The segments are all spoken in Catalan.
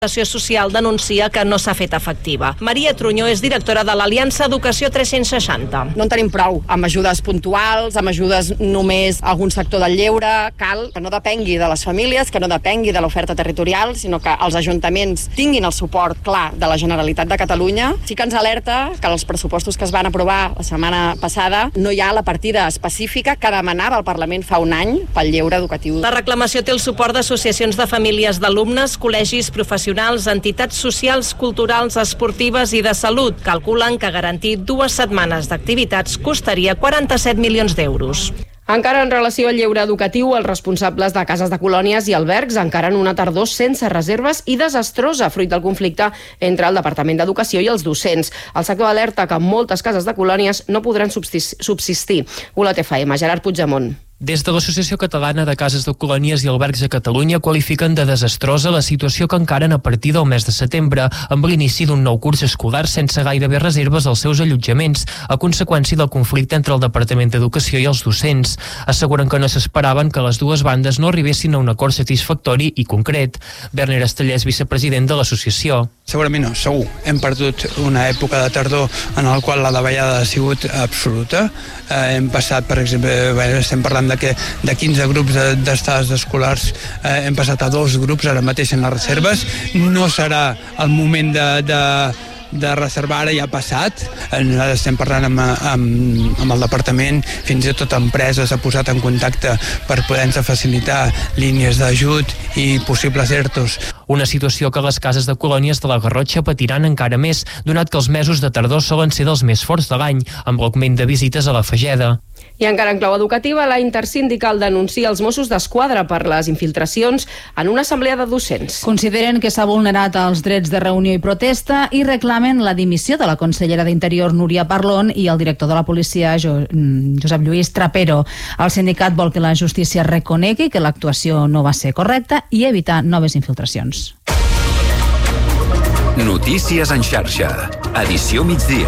Social denuncia que no s'ha fet efectiva. Maria Trunyó és directora de l'Aliança Educació 360. No en tenim prou amb ajudes puntuals, amb ajudes només a algun sector del lleure. Cal que no depengui de les famílies, que no depengui de l'oferta territorial, sinó que els ajuntaments tinguin el suport clar de la Generalitat de Catalunya. Sí que ens alerta que els pressupostos que es van aprovar la setmana passada no hi ha la partida específica que demanava el Parlament fa un any pel lleure educatiu. La reclamació té el suport d'associacions de famílies d'alumnes, col·legis professionals, entitats socials, culturals, esportives i de salut. Calculen que garantir 2 setmanes d'activitats costaria 47 milions d'euros. Encara en relació al lleure educatiu, els responsables de cases de colònies i albergs encaren una tardor sense reserves i desastrosa, fruit del conflicte entre el Departament d'Educació i els docents. El sector alerta que moltes cases de colònies no podran subsistir. Olot FM, Gerard Puigdemont. Des de l'Associació Catalana de Cases de Colònies i Albergs a Catalunya qualifiquen de desastrosa la situació que encaren a partir del mes de setembre, amb l'inici d'un nou curs escolar sense gairebé reserves als seus allotjaments, a conseqüència del conflicte entre el Departament d'Educació i els docents. Asseguren que no s'esperaven que les dues bandes no arribessin a un acord satisfactori i concret. Werner Estellés, vicepresident de l'associació. Segurament no, segur. Hem perdut una època de tardor en la qual la davallada ha sigut absoluta. Hem passat, per exemple, estem parlant que de 15 grups d'estades escolars hem passat a 2 grups ara mateix en les reserves. No serà el moment de reservar, ara ja ha passat. Estem parlant amb el departament, fins i tot empreses ha posat en contacte per poder-nos facilitar línies d'ajut i possibles ERTOs. Una situació que les cases de colònies de la Garrotxa patiran encara més, donat que els mesos de tardor solen ser dels més forts de l'any, amb l'augment de visites a la Fageda. I encara en clau educativa, la intersindical denuncia els Mossos d'Esquadra per les infiltracions en una assemblea de docents. Consideren que s'ha vulnerat els drets de reunió i protesta i reclamen la dimissió de la consellera d'Interior Núria Parlon i el director de la policia Josep Lluís Trapero. El sindicat vol que la justícia reconegui que l'actuació no va ser correcta i evitar noves infiltracions. Notícies en xarxa. Edició migdia.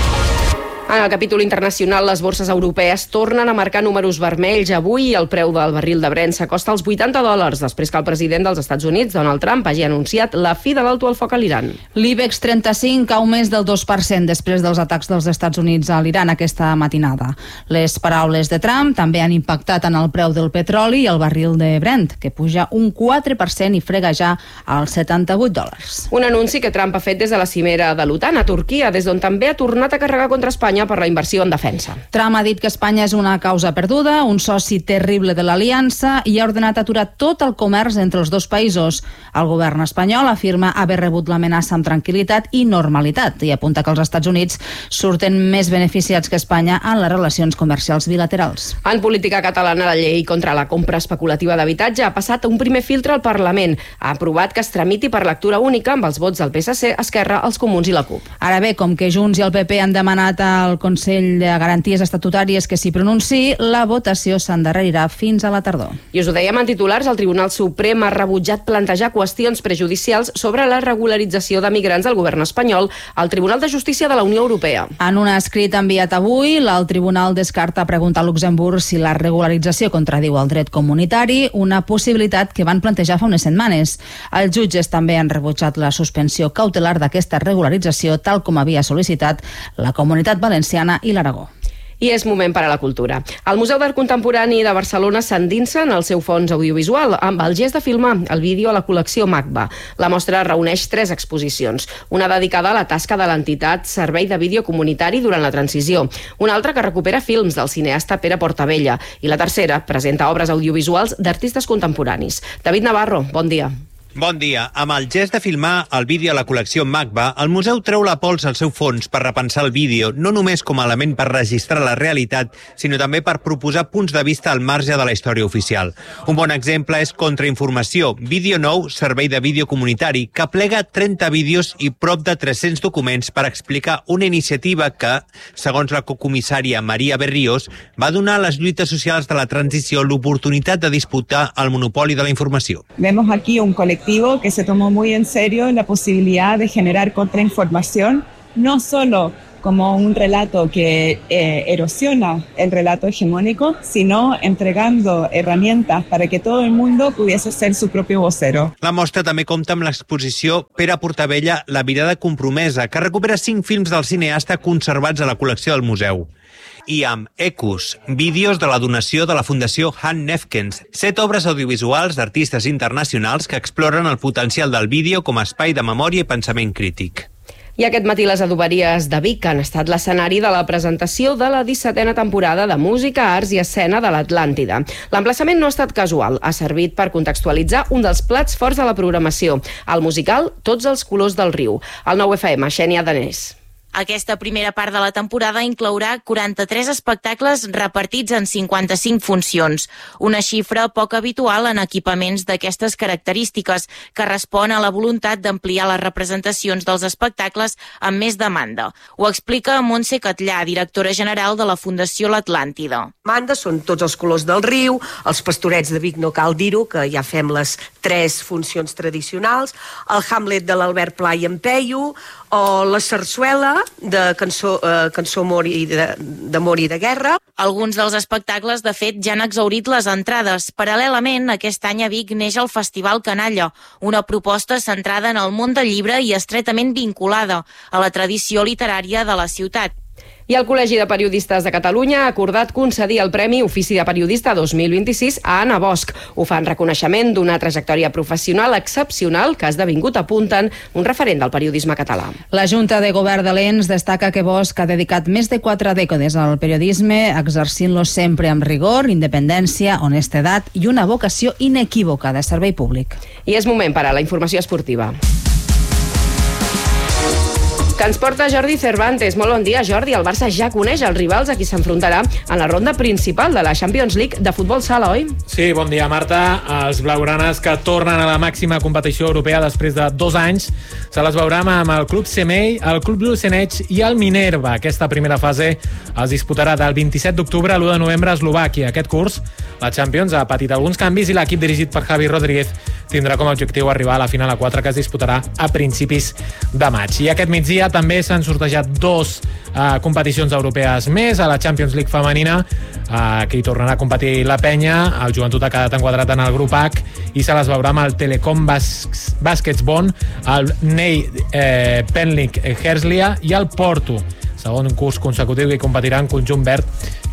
En el capítol internacional, les borses europees tornen a marcar números vermells. Avui el preu del barril de Brent s'acosta als $80, després que el president dels Estats Units, Donald Trump, hagi anunciat la fi de l'alto al foc a l'Iran. L'IBEX 35 cau més del 2% després dels atacs dels Estats Units a l'Iran aquesta matinada. Les paraules de Trump també han impactat en el preu del petroli i el barril de Brent, que puja un 4% i frega ja als $78. Un anunci que Trump ha fet des de la cimera de l'OTAN a Turquia, des d'on també ha tornat a carregar contra Espanya per la inversió en defensa. Trump ha dit que Espanya és una causa perduda, un soci terrible de l'aliança i ha ordenat aturar tot el comerç entre els dos països. El govern espanyol afirma haver rebut l'amenaça amb tranquil·litat i normalitat i apunta que els Estats Units surten més beneficiats que Espanya en les relacions comercials bilaterals. En política catalana, la llei contra la compra especulativa d'habitatge ha passat un primer filtre al Parlament. Ha aprovat que es tramiti per lectura única amb els vots del PSC, Esquerra, els Comuns i la CUP. Ara bé, com que Junts i el PP han demanat al Consell de Garanties Estatutàries que s'hi pronunciï, la votació s'endarrerirà fins a la tardor. I us ho dèiem en titulars, el Tribunal Suprem ha rebutjat plantejar qüestions prejudicials sobre la regularització de migrants del govern espanyol al Tribunal de Justícia de la Unió Europea. En un escrit enviat avui, el Tribunal descarta preguntar a Luxemburg si la regularització contradiu el dret comunitari, una possibilitat que van plantejar fa unes setmanes. Els jutges també han rebutjat la suspensió cautelar d'aquesta regularització, tal com havia sol·licitat la Comunitat Valenciana i l'Aragó. I és moment per a la cultura. El Museu d'Art Contemporani de Barcelona s'endinsa en el seu fons audiovisual amb el gest de filmar el vídeo a la col·lecció MACBA. La mostra reuneix 3 exposicions. Una dedicada a la tasca de l'entitat Servei de Vídeo Comunitari durant la transició. Una altra que recupera films del cineasta Pere Portabella. I la tercera presenta obres audiovisuals d'artistes contemporanis. David Navarro, bon dia. Bon dia. Amb el gest de filmar el vídeo a la col·lecció MACBA, el museu treu la pols al seu fons per repensar el vídeo, no només com a element per registrar la realitat, sinó també per proposar punts de vista al marge de la història oficial. Un bon exemple és Contrainformació, vídeo nou, servei de vídeo comunitari, que plega 30 vídeos i prop de 300 documents per explicar una iniciativa que, segons la cocomissària Maria Berrios, va donar a les lluites socials de la transició l'oportunitat de disputar el monopoli de la informació. Vemos aquí un colectivo que se tomó muy en serio la posibilidad de generar contrainformación, no solo como un relato que erosiona el relato hegemónico, sino entregando herramientas para que todo el mundo pudiese ser su propio vocero. La mostra també compta amb l'exposició Pere Portabella, La mirada compromesa, que recupera 5 films del cineasta conservats a la col·lecció del museu. I amb Ecos, vídeos de la donació de la Fundació Han Nefkens, 7 obres audiovisuals d'artistes internacionals que exploren el potencial del vídeo com a espai de memòria i pensament crític. I aquest matí les adoberies de Vic han estat l'escenari de la presentació de la 17a temporada de Música, Arts i Escena de l'Atlàntida. L'emplaçament no ha estat casual, ha servit per contextualitzar un dels plats forts de la programació, el musical Tots els colors del riu. Al 9FM, Xènia Danés. Aquesta primera part de la temporada inclourà 43 espectacles repartits en 55 funcions, una xifra poc habitual en equipaments d'aquestes característiques, que respon a la voluntat d'ampliar les representacions dels espectacles amb més demanda. Ho explica Montse Catllà, directora general de la Fundació L'Atlàntida. Demanda són Tots els colors del riu, els Pastorets de Vic, no cal dir-ho, que ja fem les 3 funcions tradicionals, el Hamlet de l'Albert Pla i en Peyu, o la Sarsuela de cançó d'amor i de guerra. Alguns dels espectacles, de fet, ja han exhaurit les entrades. Paral·lelament, aquest any a Vic neix el Festival Canalla, una proposta centrada en el món del llibre i estretament vinculada a la tradició literària de la ciutat. I el Col·legi de Periodistes de Catalunya ha acordat concedir el Premi Ofici de Periodista 2026 a Anna Bosch. Ho fa en reconeixement d'una trajectòria professional excepcional que ha esdevingut, apunten, un referent del periodisme català. La Junta de Govern de l'ENS destaca que Bosch ha dedicat més de 4 dècades al periodisme, exercint-lo sempre amb rigor, independència, honestedat i una vocació inequívoca de servei públic. I és moment per a la informació esportiva. Que ens porta Jordi Cervantes. Molt bon dia, Jordi. El Barça ja coneix els rivals a qui s'enfrontarà en la ronda principal de la Champions League de futbol sala, oi? Sí, bon dia, Marta. Els blaugranes que tornen a la màxima competició europea després de 2 anys se les veurà amb el Club Semei, el Club Lucenec i el Minerva. Aquesta primera fase es disputarà del 27 d'octubre a l'1 de novembre a Eslovàquia. Aquest curs, la Champions ha patit alguns canvis i l'equip dirigit per Javi Rodríguez tindrà com a objectiu arribar a la final a 4, que es disputarà a principis de maig. I aquest migdia també s'han sortejat 2 competicions europees més. A la Champions League femenina, que hi tornarà a competir la Penya, el Joventut ha quedat enquadrat en el grup H i se les veurà amb el Telecom Baskets Bonn, el Ney Penlik Herslia i el Porto, segon curs consecutiu que competirà en conjunt verd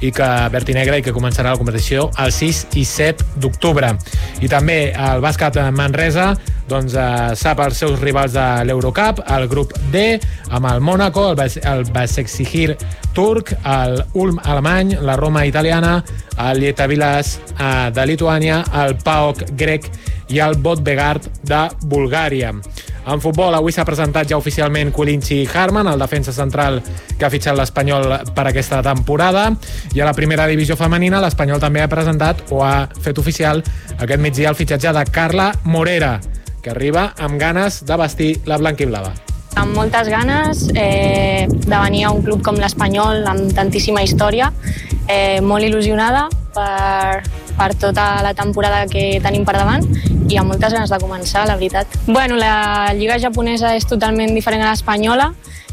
i negre, i que començarà la competició el 6 i 7 d'octubre. I també el bàsquet Manresa sap els seus rivals de l'Eurocup, el grup D, amb el Mónaco, el Başakşehir turc, el Ulm alemany, la Roma italiana, el Lietuvas de Lituània, el PAOK grec i el Vodgorod de Bulgària. En futbol, avui s'ha presentat ja oficialment Kulinchi Harman, el defensa central que ha fitxat l'Espanyol per aquesta temporada. I a la primera divisió femenina, l'Espanyol també ha presentat o ha fet oficial aquest migdia el fitxatge de Carla Morera, que arriba amb ganes de vestir la blanquiblava. Amb moltes ganes de venir a un club com l'Espanyol, amb tantíssima història, molt il·lusionada per tota la temporada que tenim per davant i amb moltes ganes de començar, la veritat. Bueno, la lliga japonesa és totalment diferent a l'espanyola.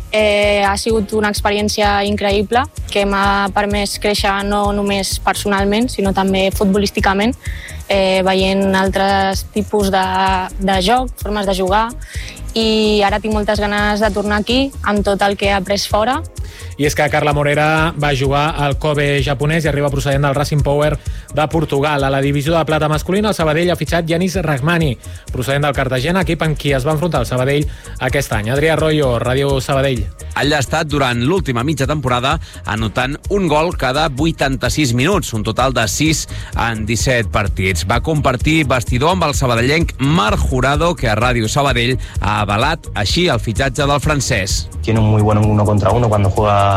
Ha sigut una experiència increïble que m'ha permès créixer no només personalment, sinó també futbolísticament, veient altres tipus de joc, formes de jugar, i ara tinc moltes ganes de tornar aquí amb tot el que he après fora. I és que Carla Morera va jugar al Kobe japonès i arriba procedent del Racing Power de Portugal. A la divisió de plata masculina, el Sabadell ha fitxat Yanis Rahmani, procedent del Cartagena, equip en qui es va enfrontar el Sabadell aquest any. Adrià Arroyo, Ràdio Sabadell. Allà ha estat durant l'última mitja temporada, anotant un gol cada 86 minuts, un total de 6 en 17 partits. Va compartir vestidor amb el sabadellenc Marc Jurado, que a Ràdio Sabadell ha avalat així el fitxatge del francès. Tiene un muy buen 1 contra 1 cuando juega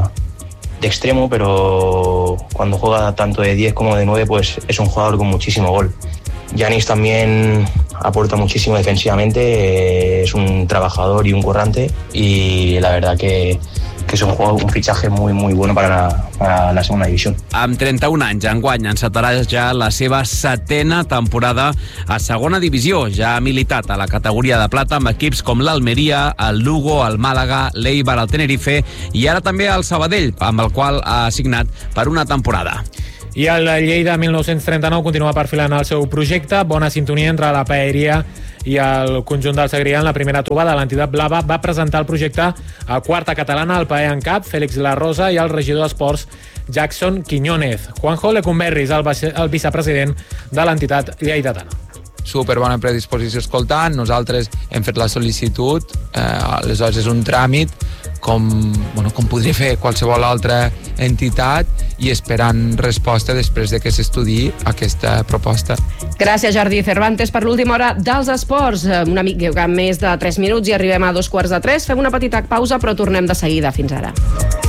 de extremo, pero cuando juega tanto de 10 como de 9, pues es un jugador con muchísimo gol. Yanis también aporta muchísimo defensivamente, es un trabajador y un currante, y la verdad que es un fichaje muy bueno para la segunda división. Amb 31 anys, enguany encetarà ja la seva 7ª temporada a segona divisió. Ja ha militat a la categoria de plata amb equips com l'Almeria, el Lugo, el Màlaga, l'Eibar, el Tenerife i ara també el Sabadell, amb el qual ha signat per una temporada. I el Lleida 1939 continua perfilant el seu projecte. Bona sintonia entre la paeria i el conjunt del Segrià. En la primera trobada, l'entitat blava va presentar el projecte a quarta catalana, el Paer en cap, Fèlix La Rosa i el regidor d'Esports, Jackson Quiñónez. Juanjo Lecumberri és el vicepresident de l'entitat lleidatana. Superbona predisposició escoltant, nosaltres hem fet la sol·licitud, aleshores és un tràmit com podria fer qualsevol altra entitat i esperant resposta després de que s'estudiï aquesta proposta. Gràcies, Jordi Cervantes, per l'última hora dels esports. Una mica més de 3 minuts i arribem a 2:15. Fem una petita pausa, però tornem de seguida. Fins ara.